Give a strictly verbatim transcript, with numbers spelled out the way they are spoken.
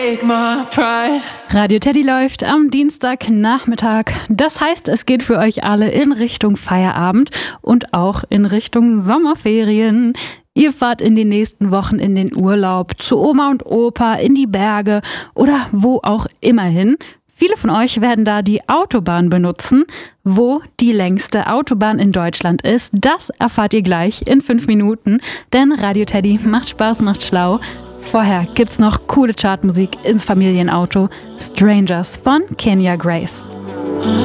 Radio Teddy läuft am Dienstagnachmittag. Das heißt, es geht für euch alle in Richtung Feierabend und auch in Richtung Sommerferien. Ihr fahrt in den nächsten Wochen in den Urlaub, zu Oma und Opa, in die Berge oder wo auch immer hin. Viele von euch werden da die Autobahn benutzen. Wo die längste Autobahn in Deutschland ist, das erfahrt ihr gleich in fünf Minuten. Denn Radio Teddy macht Spaß, macht schlau. Vorher gibt's noch coole Chartmusik ins Familienauto. Strangers von Kenya Grace.